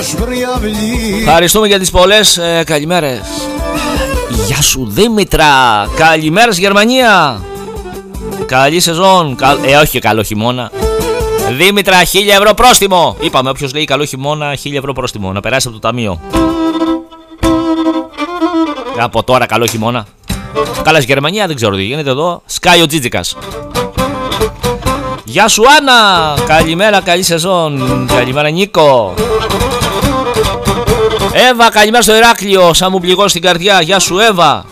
Ευχαριστούμε για τις πολλές καλημέρες. Γεια σου Δήμητρα. Καλημέρας Γερμανία. Καλή σεζόν. Όχι καλό χειμώνα. Δήμητρα, 1.000 ευρώ πρόστιμο. Είπαμε, όποιος λέει καλό χειμώνα, 1.000 ευρώ πρόστιμο. Να περάσει από το ταμείο. Από τώρα καλό χειμώνα. Καλά στη Γερμανία, δεν ξέρω τι γίνεται εδώ. Σκάει ο Τζίτζικας. Γεια σου Άννα. Καλημέρα, καλή σεζόν. Καλημέρα Νίκο. Εύα, καλημέρα στο Ηράκλειο. Σαν μου πληγώσει την καρδιά. Γεια σου Εύα.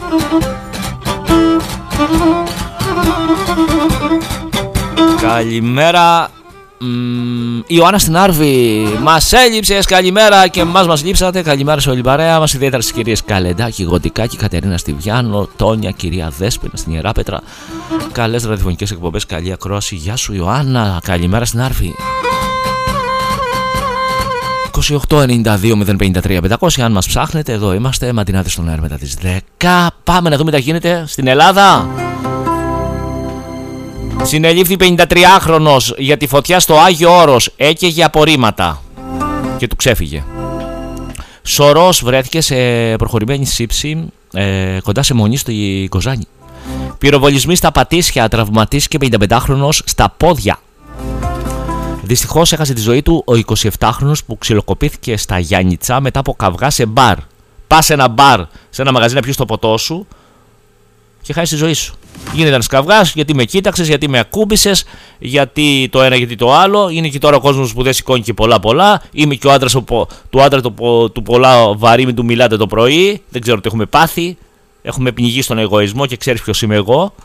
Καλημέρα Ιωάννα στην Άρβη. Μας έλειψες, καλημέρα και μας λείψατε. Καλημέρα σε όλη παρέα μας, ιδιαίτερα στις κυρίες Καλεντάκη, Γοντικάκη, Κατερίνα Στιβιάνο, Τόνια, κυρία Δέσποινα στην Ιεράπετρα. Καλές ραδιοφωνικές εκπομπές, καλή ακρόαση. Γεια σου Ιωάννα, καλημέρα στην Άρβη. 2892-053-500. Αν μας ψάχνετε, εδώ είμαστε. Μαντινάτε στον αέρα μετά τις 10. Πάμε να δούμε τι γίνεται στην Ελλάδα. Συνελήφθη 53χρονος για τη φωτιά στο Άγιο Όρος. Έκαιγε απορρίμματα και του ξέφυγε. Σωρός βρέθηκε σε προχωρημένη σύψη κοντά σε Μονή στο Κοζάνι. Πυροβολισμοί στα Πατήσια. Τραυματίστηκε 55χρονος στα πόδια. Δυστυχώς έχασε τη ζωή του ο 27χρονος που ξυλοκοπήθηκε στα Γιάννητσα μετά από καυγά σε μπαρ. Πας σε ένα μπαρ, σε ένα μαγαζί να πιεις το ποτό σου και χάσεις τη ζωή σου. Γίνεται ένας καυγάς, γιατί με κοίταξες, γιατί με ακούμπησες, γιατί το ένα, γιατί το άλλο. Είναι και τώρα ο κόσμος που δεν σηκώνει και πολλά. Είμαι και ο άντρας του άντρα του πολλά βαρύ, μην του μιλάτε το πρωί. Δεν ξέρω τι έχουμε πάθει. Έχουμε πνιγεί στον εγωισμό και ξέρεις ποιος είμαι εγώ.